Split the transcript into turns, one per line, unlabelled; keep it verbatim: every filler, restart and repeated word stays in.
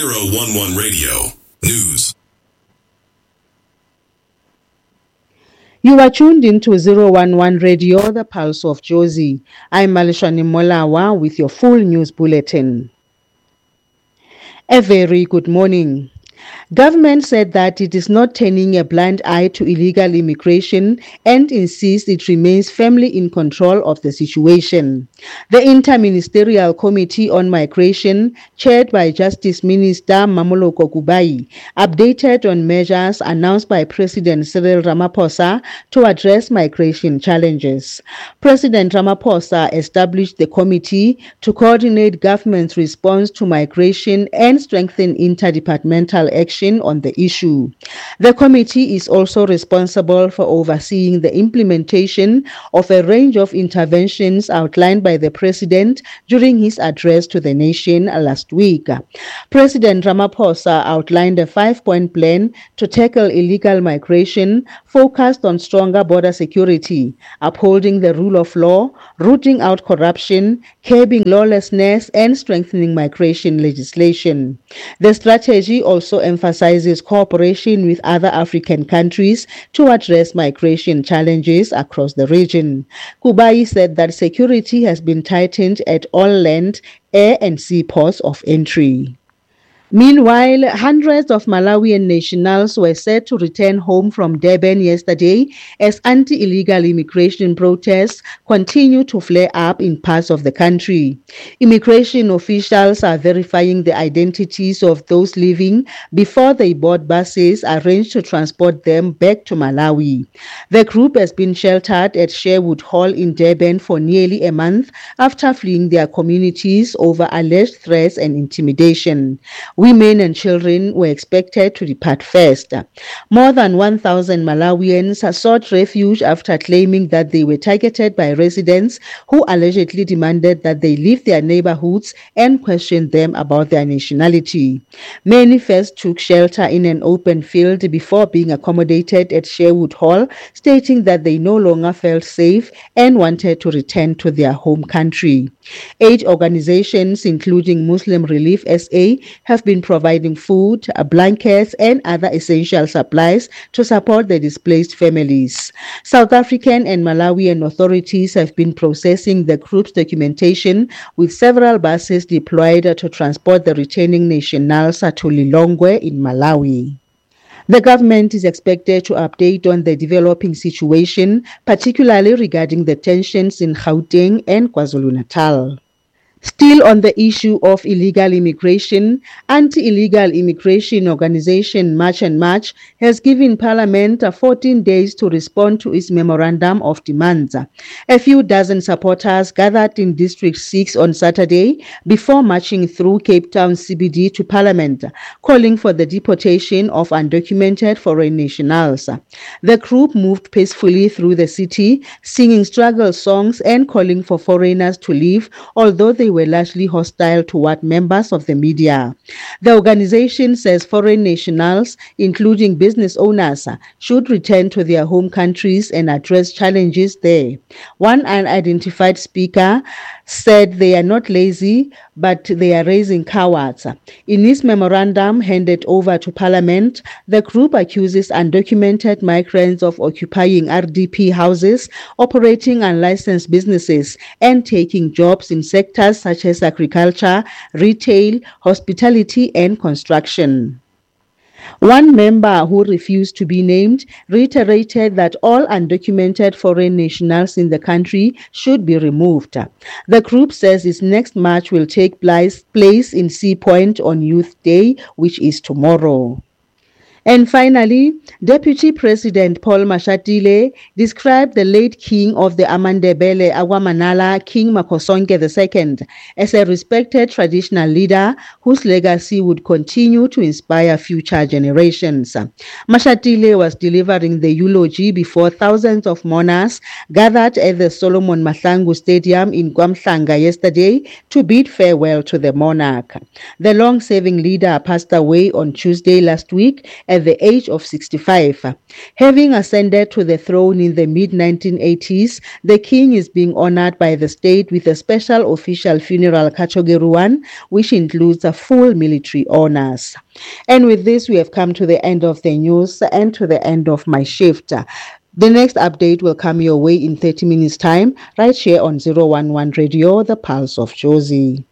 zero one one Radio News.
You are tuned into zero one one Radio, the Pulse of Jozi. I'm Malishani Molawa with your full news bulletin. A very good morning. Government said that it is not turning a blind eye to illegal immigration and insists it remains firmly in control of the situation. The Interministerial Committee on Migration, chaired by Justice Minister Mamoloko Kubayi, updated on measures announced by President Cyril Ramaphosa to address migration challenges. President Ramaphosa established the committee to coordinate government's response to migration and strengthen interdepartmental action on the issue. The committee is also responsible for overseeing the implementation of a range of interventions outlined by the President during his address to the nation last week. President Ramaphosa outlined a five-point plan to tackle illegal migration focused on stronger border security, upholding the rule of law, rooting out corruption, curbing lawlessness, and strengthening migration legislation. The strategy also emphasizes cooperation with other African countries to address migration challenges across the region. Kubayi said that security has been tightened at all land, air, and sea ports of entry. Meanwhile, hundreds of Malawian nationals were set to return home from Durban yesterday as anti-illegal immigration protests continue to flare up in parts of the country. Immigration officials are verifying the identities of those leaving before they board buses arranged to transport them back to Malawi. The group has been sheltered at Sherwood Hall in Durban for nearly a month after fleeing their communities over alleged threats and intimidation. Women and children were expected to depart first. More than one thousand Malawians sought refuge after claiming that they were targeted by residents who allegedly demanded that they leave their neighborhoods and questioned them about their nationality. Many first took shelter in an open field before being accommodated at Sherwood Hall, stating that they no longer felt safe and wanted to return to their home country. Eight organizations, including Muslim Relief S A, have been providing food, blankets, and other essential supplies to support the displaced families. South African and Malawian authorities have been processing the group's documentation, with several buses deployed to transport the returning nationals to Lilongwe in Malawi. The government is expected to update on the developing situation, particularly regarding the tensions in Gauteng and KwaZulu-Natal. Still on the issue of illegal immigration, anti-illegal immigration organization March and March has given Parliament fourteen days to respond to its memorandum of demands. A few dozen supporters gathered in District six on Saturday before marching through Cape Town C B D to Parliament, calling for the deportation of undocumented foreign nationals. The group moved peacefully through the city, singing struggle songs and calling for foreigners to leave, although they were largely hostile toward members of the media. The organization says foreign nationals, including business owners, should return to their home countries and address challenges there. One unidentified speaker said they are not lazy, but they are raising cowards. In his memorandum handed over to Parliament, the group accuses undocumented migrants of occupying R D P houses, operating unlicensed businesses, and taking jobs in sectors such as agriculture, retail, hospitality, and construction. One member who refused to be named reiterated that all undocumented foreign nationals in the country should be removed. The group says its next march will take place in Sea Point on Youth Day, which is tomorrow. And finally, Deputy President Paul Mashatile described the late king of the Amandebele Agwamanala, King Makosonke the Second, as a respected traditional leader whose legacy would continue to inspire future generations. Mashatile was delivering the eulogy before thousands of mourners gathered at the Solomon Mahlangu Stadium in KwaMhlanga yesterday to bid farewell to the monarch. The long-serving leader passed away on Tuesday last week at the age of sixty-five. Having ascended to the throne in the mid nineteen eighties, the king is being honored by the state with a special official funeral Kachogeruan, which includes a full military honors. And with this, we have come to the end of the news and to the end of my shift. The next update will come your way in thirty minutes time, right here on zero one one Radio, the Pulse of Jozi.